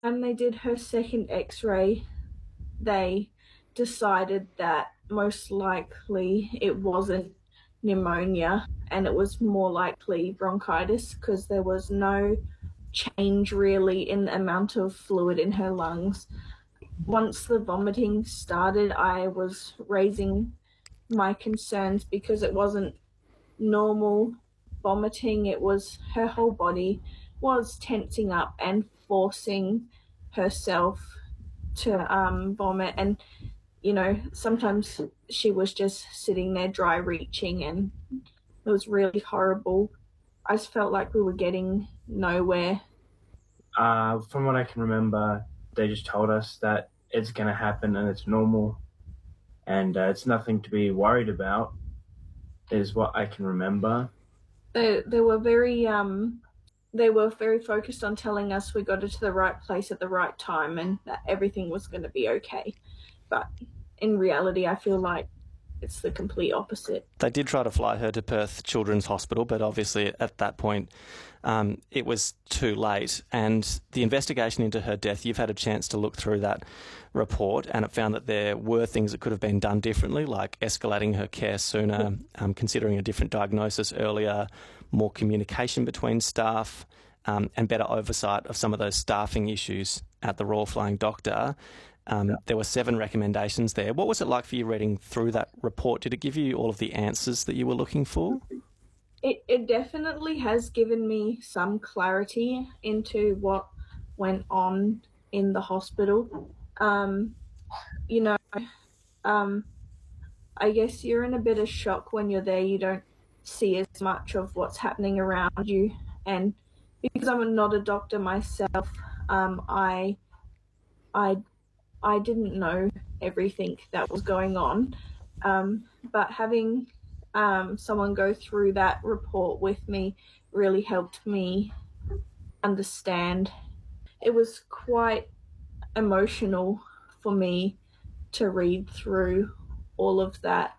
And they did her second x-ray, they decided that most likely it wasn't pneumonia and it was more likely bronchitis because there was no change really in the amount of fluid in her lungs. Once the vomiting started, I was raising my concerns because it wasn't normal vomiting. It was her whole body was tensing up and forcing herself to vomit. And sometimes she was just sitting there dry reaching, and it was really horrible. I just felt like we were getting nowhere. From what I can remember, they just told us that it's going to happen and it's normal and it's nothing to be worried about, is what I can remember. They were very focused on telling us we got it to the right place at the right time and that everything was going to be okay. But in reality, I feel like it's the complete opposite. They did try to fly her to Perth Children's Hospital, but obviously at that point it was too late. And the investigation into her death, you've had a chance to look through that report, and it found that there were things that could have been done differently, like escalating her care sooner, considering a different diagnosis earlier, more communication between staff, and better oversight of some of those staffing issues at the Royal Flying Doctor. There were 7 recommendations there. What was it like for you reading through that report? Did it give you all of the answers that you were looking for? It definitely has given me some clarity into what went on in the hospital. You know, I guess you're in a bit of shock when you're there. You don't see as much of what's happening around you. And because I'm not a doctor myself, I didn't know everything that was going on. But having someone go through that report with me really helped me understand. It was quite emotional for me to read through all of that.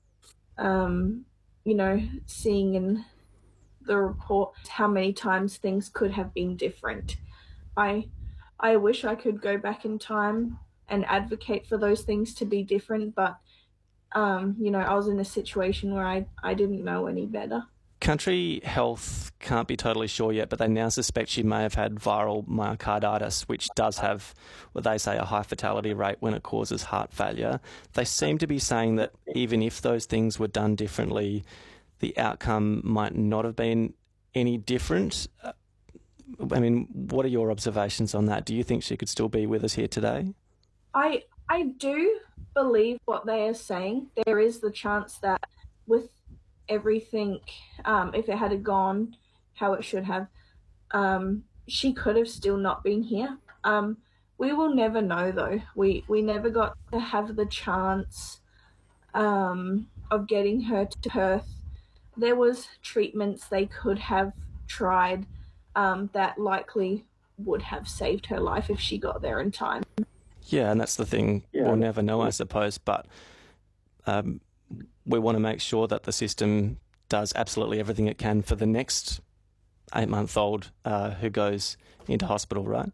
Seeing in the report how many times things could have been different. I wish I could go back in time and advocate for those things to be different, but I was in a situation where I didn't know any better. Country Health can't be totally sure yet, but they now suspect she may have had viral myocarditis, which does have, what they say, a high fatality rate when it causes heart failure. They seem to be saying that even if those things were done differently, the outcome might not have been any different. I mean, what are your observations on that? Do you think she could still be with us here today? I do believe what they are saying. There is the chance that with everything, if it had gone how it should have, she could have still not been here. We will never know though. We never got to have the chance of getting her to Perth. There was treatments they could have tried that likely would have saved her life if she got there in time. Yeah, and that's the thing. We'll never know, I suppose, but we want to make sure that the system does absolutely everything it can for the next 8-month-old who goes into hospital, right?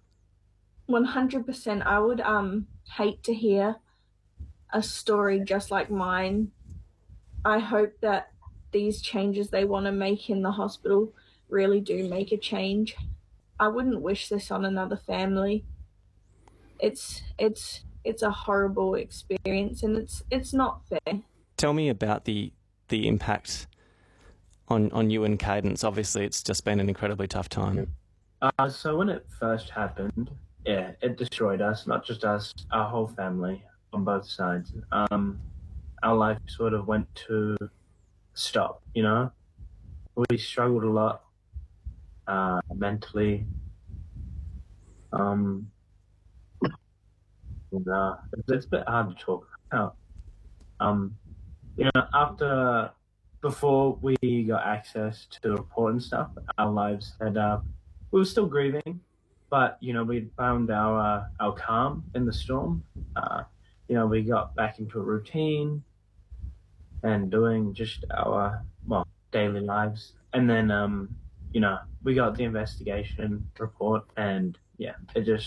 100%. I would hate to hear a story just like mine. I hope that these changes they want to make in the hospital really do make a change. I wouldn't wish this on another family. It's a horrible experience, and it's not fair. Tell me about the impact on you and Cadence. Obviously, it's just been an incredibly tough time. So when it first happened, yeah, it destroyed us, not just us, our whole family on both sides. Our life sort of went to stop, you know? We struggled a lot mentally. It's a bit hard to talk about. Before we got access to the report and stuff, our lives we were still grieving, but, we'd found our calm in the storm. We got back into a routine and doing just our, daily lives. And then, we got the investigation report and yeah, it just